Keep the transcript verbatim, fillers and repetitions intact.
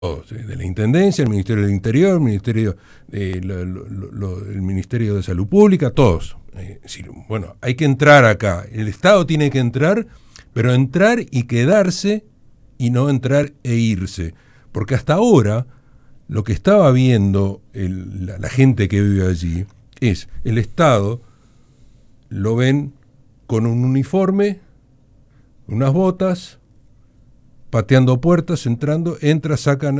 todos, de la Intendencia, el Ministerio del Interior, el Ministerio, eh, lo, lo, lo, el Ministerio de Salud Pública, todos. Eh, es decir, bueno, hay que entrar acá. El Estado tiene que entrar, pero entrar y quedarse y no entrar e irse. Porque hasta ahora lo que estaba viendo el, la, la gente que vive allí es el Estado, lo ven con un uniforme, unas botas, pateando puertas, entrando, entra, sacan